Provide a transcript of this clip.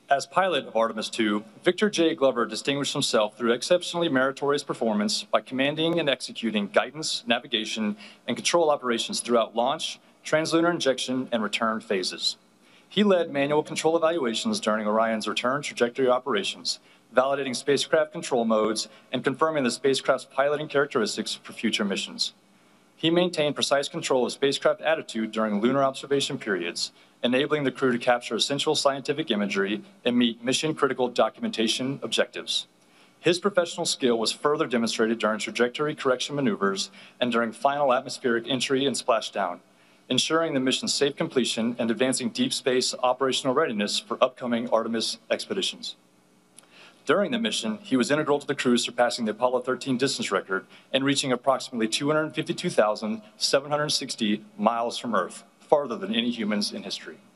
As pilot of Artemis II, Victor J. Glover distinguished himself through exceptionally meritorious performance by commanding and executing guidance, navigation, and control operations throughout launch, translunar injection, and return phases. He led manual control evaluations during Orion's return trajectory operations, validating spacecraft control modes and confirming the spacecraft's piloting characteristics for future missions. He maintained precise control of spacecraft attitude during lunar observation periods, enabling the crew to capture essential scientific imagery and meet mission-critical documentation objectives. His professional skill was further demonstrated during trajectory correction maneuvers and during final atmospheric entry and splashdown, ensuring the mission's safe completion and advancing deep space operational readiness for upcoming Artemis expeditions. During the mission, he was integral to the crew surpassing the Apollo 13 distance record and reaching approximately 252,760 miles from Earth, farther than any humans in history.